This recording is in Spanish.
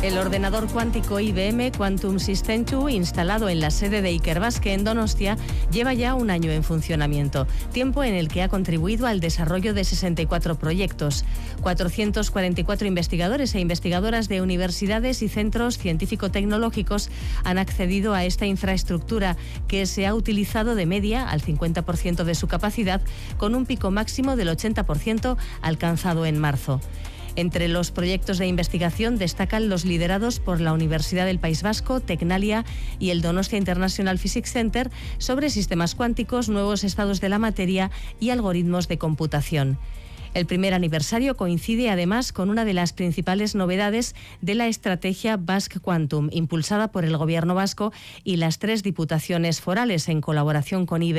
El ordenador cuántico IBM Quantum System 2, instalado en la sede de Ikerbasque en Donostia, lleva ya un año en funcionamiento, tiempo en el que ha contribuido al desarrollo de 64 proyectos. 444 investigadores e investigadoras de universidades y centros científico-tecnológicos han accedido a esta infraestructura, que se ha utilizado de media al 50% de su capacidad, con un pico máximo del 80% alcanzado en marzo. Entre los proyectos de investigación destacan los liderados por la Universidad del País Vasco, Tecnalia y el Donostia International Physics Center sobre sistemas cuánticos, nuevos estados de la materia y algoritmos de computación. El primer aniversario coincide además con una de las principales novedades de la estrategia Basque Quantum, impulsada por el Gobierno vasco y las 3 diputaciones forales en colaboración con IBM.